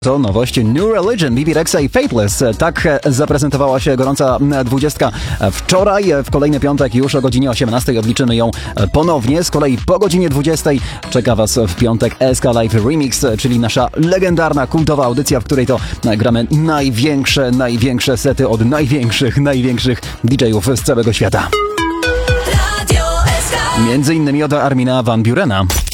To nowość New Religion, Bibi Rexha i Faithless. Tak zaprezentowała się gorąca 20 wczoraj. W kolejny piątek już o godzinie 18 odliczymy ją ponownie. Z kolei po godzinie 20 czeka Was w piątek SK Live Remix, czyli nasza legendarna, kultowa audycja, w której to gramy największe sety od największych DJ-ów z całego świata. Między innymi od Armina van Burena.